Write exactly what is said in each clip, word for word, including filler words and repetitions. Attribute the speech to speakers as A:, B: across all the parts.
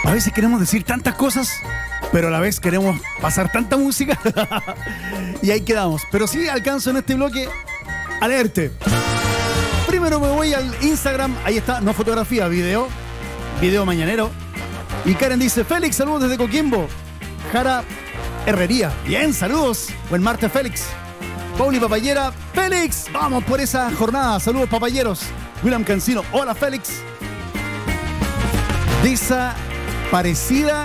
A: A veces queremos decir tantas cosas, pero a la vez queremos pasar tanta música. Y ahí quedamos. Pero sí alcanzo en este bloque a leerte. Primero me voy al Instagram. Ahí está, no fotografía, video. Video mañanero. Y Karen dice, Félix, saludos desde Coquimbo. Jara Herrería. Bien, saludos. Buen martes, Félix. Pauli Papayera. Félix, vamos por esa jornada. Saludos, papayeros. William Cancino. Hola, Félix. Desaparecida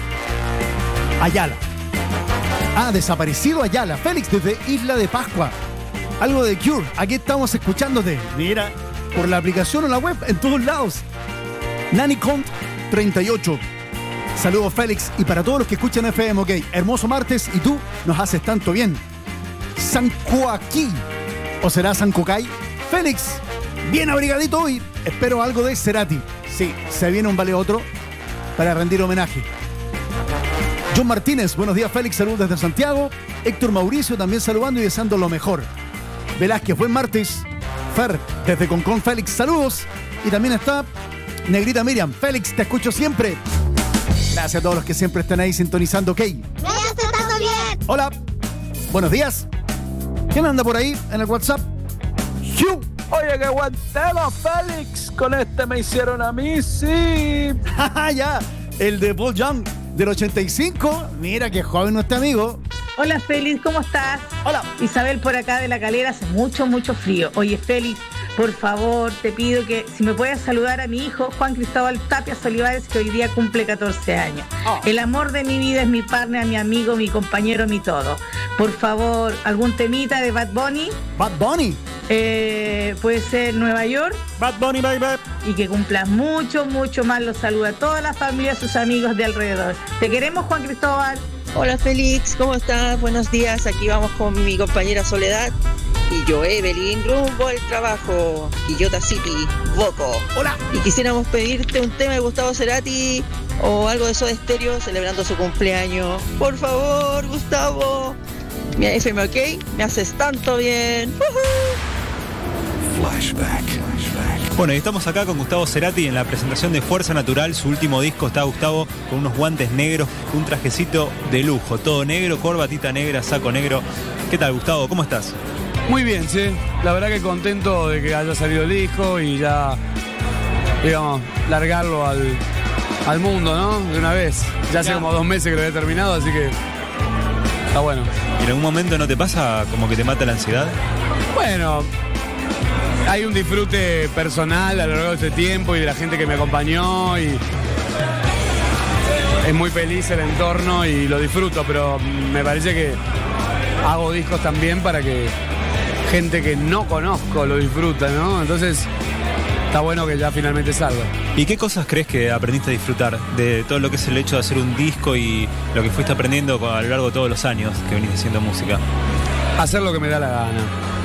A: Ayala. Ah, desaparecido Ayala. Félix, desde Isla de Pascua. Algo de Cure. Aquí estamos escuchándote. Mira, por la aplicación o la web, en todos lados. Nanicont treinta y ocho. Saludos, Félix. Y para todos los que escuchan F M, ok. Hermoso martes y tú nos haces tanto bien. San Joaquín. ¿O será San Cocay? Félix, bien abrigadito hoy. Espero algo de Cerati. Sí, se viene un vale otro para rendir homenaje. John Martínez, buenos días, Félix. Saludos desde Santiago. Héctor Mauricio también saludando y deseando lo mejor. Velázquez, buen martes. Fer, desde Concón, Félix, saludos. Y también está Negrita Miriam. Félix, te escucho siempre. Gracias a todos los que siempre están ahí sintonizando. Ok.
B: ¡Me has tratado bien!
A: Hola. Buenos días. ¿Quién anda por ahí en el WhatsApp? ¡Hiu!
C: Oye, qué buen tema, Félix. Con este me hicieron a mí, sí.
A: Ya, el de Paul Young del ochenta y cinco. Mira qué joven nuestro amigo.
D: Hola, Félix, ¿cómo estás?
A: Hola.
D: Isabel por acá de La Calera, hace mucho, mucho frío. Oye, Félix, por favor, te pido que si me puedes saludar a mi hijo, Juan Cristóbal Tapia Olivares, que hoy día cumple catorce años. Oh. El amor de mi vida es mi partner, mi amigo, mi compañero, mi todo. Por favor, algún temita de Bad Bunny.
A: Bad Bunny.
D: Eh, puede ser Nueva York.
A: Bad Bunny, baby.
D: Y que cumplas mucho, mucho más. Los saluda a toda la familia, a sus amigos de alrededor. Te queremos, Juan Cristóbal.
E: Hola, Félix, ¿cómo estás? Buenos días, aquí vamos con mi compañera Soledad y yo, Evelyn, rumbo al trabajo, Quillota City, Boco.
A: Hola.
E: Y quisiéramos pedirte un tema de Gustavo Cerati o algo de Soda Stereo celebrando su cumpleaños. Por favor, Gustavo. Mira, F M, ¿ok? Me haces tanto bien. Uh-huh.
F: Flashback.
G: Bueno, y estamos acá con Gustavo Cerati en la presentación de Fuerza Natural, su último disco. Está Gustavo con unos guantes negros, un trajecito de lujo, todo negro, corbatita negra, saco negro. ¿Qué tal, Gustavo? ¿Cómo estás?
H: Muy bien, sí. La verdad que contento de que haya salido el disco y ya, digamos, largarlo al, al mundo, ¿no? De una vez. Ya hace como dos meses que lo había terminado, así que está bueno.
G: ¿Y en algún momento no te pasa como que te mata la ansiedad?
H: Bueno, hay un disfrute personal a lo largo de este tiempo y de la gente que me acompañó y es muy feliz el entorno y lo disfruto, pero me parece que hago discos también para que gente que no conozco lo disfruta, ¿no? Entonces está bueno que ya finalmente salga.
G: ¿Y qué cosas crees que aprendiste a disfrutar de todo lo que es el hecho de hacer un disco y lo que fuiste aprendiendo a lo largo de todos los años que venís haciendo música?
H: Hacer lo que me da la gana.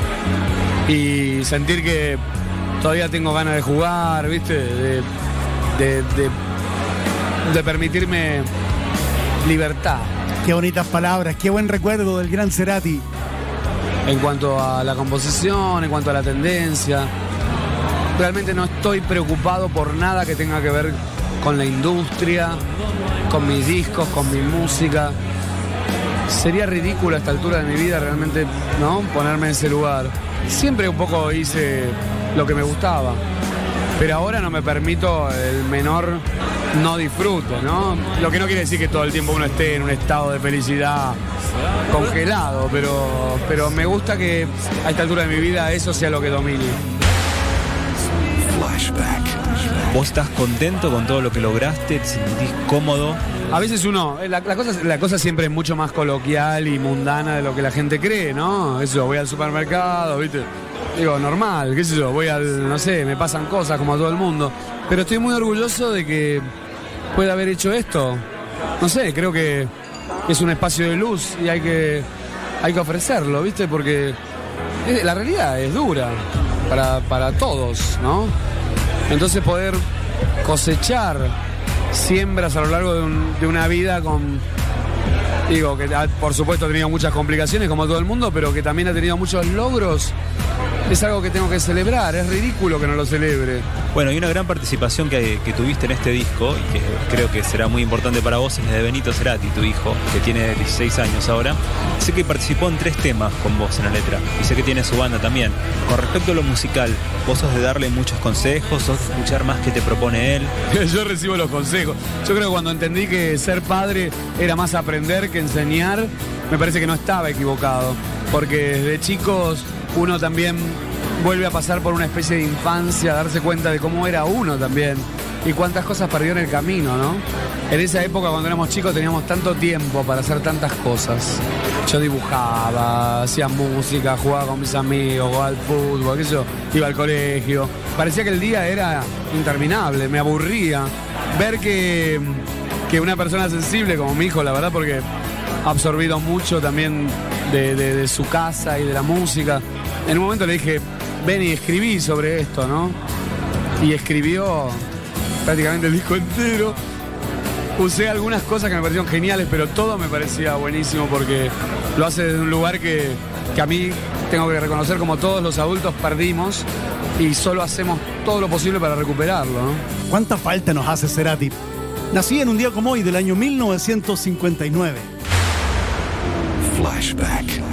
H: Y sentir que todavía tengo ganas de jugar, ¿viste? De, de, de, de permitirme libertad.
A: Qué bonitas palabras, qué buen recuerdo del gran Cerati.
H: En cuanto a la composición, en cuanto a la tendencia. Realmente no estoy preocupado por nada que tenga que ver con la industria, con mis discos, con mi música. Sería ridículo a esta altura de mi vida realmente, ¿no? Ponerme en ese lugar. Siempre un poco hice lo que me gustaba, pero ahora no me permito el menor no disfrute, ¿no? Lo que no quiere decir que todo el tiempo uno esté en un estado de felicidad congelado, pero, pero me gusta que a esta altura de mi vida eso sea lo que domine.
F: Flashback.
G: ¿Vos estás contento con todo lo que lograste? ¿Te sentís cómodo?
H: A veces uno, la, la, cosa, la cosa siempre es mucho más coloquial y mundana de lo que la gente cree, ¿no? Eso, voy al supermercado, ¿viste? Digo, normal, qué sé yo, voy al, no sé, me pasan cosas como a todo el mundo. Pero estoy muy orgulloso de que pueda haber hecho esto. No sé, creo que es un espacio de luz y hay que, hay que ofrecerlo, ¿viste? Porque es, la realidad es dura para, para todos, ¿no? Entonces poder cosechar siembras a lo largo de, un, de una vida con, digo, que por supuesto ha tenido muchas complicaciones como todo el mundo, pero que también ha tenido muchos logros, es algo que tengo que celebrar, es ridículo que no lo celebre.
G: Bueno, y una gran participación que, que tuviste en este disco, y que creo que será muy importante para vos, es la de Benito Cerati, tu hijo, que tiene dieciséis años ahora. Sé que participó en tres temas con vos en la letra, y sé que tiene su banda también. Con respecto a lo musical, ¿vos sos de darle muchos consejos, sos de escuchar más que te propone él?
H: Yo recibo los consejos. Yo creo que cuando entendí que ser padre era más aprender que enseñar, me parece que no estaba equivocado, porque desde chicos uno también vuelve a pasar por una especie de infancia, a darse cuenta de cómo era uno también y cuántas cosas perdió en el camino, ¿no? En esa época, cuando éramos chicos, teníamos tanto tiempo para hacer tantas cosas. Yo dibujaba, hacía música, jugaba con mis amigos, jugaba al fútbol, qué sé yo, iba al colegio. Parecía que el día era interminable, me aburría. Ver que, que una persona sensible como mi hijo, la verdad, porque ha absorbido mucho también de, de, de su casa y de la música. En un momento le dije, ven y escribí sobre esto, ¿no? Y escribió prácticamente el disco entero. Usé algunas cosas que me parecieron geniales, pero todo me parecía buenísimo porque lo hace desde un lugar que, que a mí tengo que reconocer, como todos los adultos perdimos y solo hacemos todo lo posible para recuperarlo, ¿no?
A: ¿Cuánta falta nos hace Cerati? Nací en un día como hoy del año mil novecientos cincuenta y nueve.
F: Flashback.